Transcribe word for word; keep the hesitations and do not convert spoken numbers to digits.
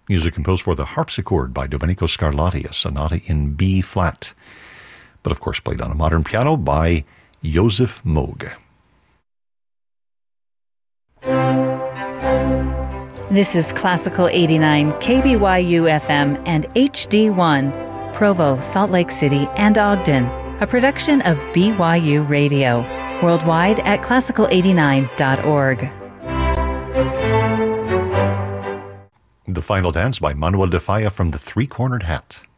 Music composed for the harpsichord by Domenico Scarlatti, a sonata in B flat, but of course played on a modern piano by Joseph Moog. This is Classical eighty-nine, K B Y U F M and H D one, Provo, Salt Lake City, and Ogden, a production of B Y U Radio, worldwide at classical eighty-nine dot org. The Final Dance by Manuel de Falla from the Three-Cornered Hat.